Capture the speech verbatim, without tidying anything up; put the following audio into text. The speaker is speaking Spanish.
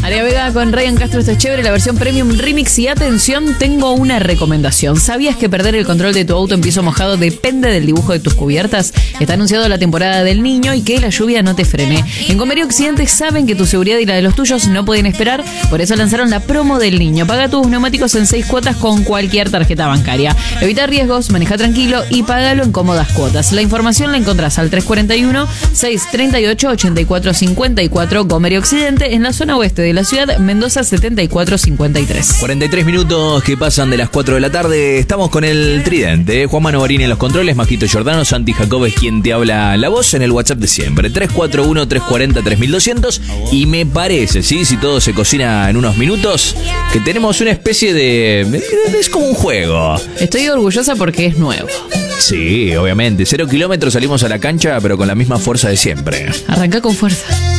María Vega con Ryan Castro, esto es chévere, la versión Premium Remix. Y atención, tengo una recomendación. ¿Sabías que perder el control de tu auto en piso mojado depende del dibujo de tus cubiertas? Está anunciado la temporada del niño y que la lluvia no te frene. En Comercio Occidente saben que tu seguridad y la de los tuyos no pueden esperar, por eso lanzaron la promo del niño. Paga tus neumáticos en seis cuotas con cualquier tarjeta bancaria. Evita riesgos, maneja tranquilo y págalo en cómodas cuotas. La información la encontrás al tres cuatro uno, seis tres ocho, ocho cuatro cinco cuatro. Comercio Occidente, en la zona oeste de la ciudad, Mendoza setenta y cuatro cincuenta y tres. cuarenta y tres minutos que pasan de las cuatro de la tarde. Estamos con el tridente. Juan Mano Barini en los controles, Majito Giordano, Santi Jacob es quien te habla la voz en el WhatsApp de siempre. tres cuatro uno, tres cuatro cero, tres dos cero cero. Y me parece, ¿sí? Si todo se cocina en unos minutos, que tenemos una especie de... Es como un juego. Estoy orgullosa porque es nuevo. Sí, obviamente. Cero kilómetros, salimos a la cancha, pero con la misma fuerza de siempre. Arranca con fuerza.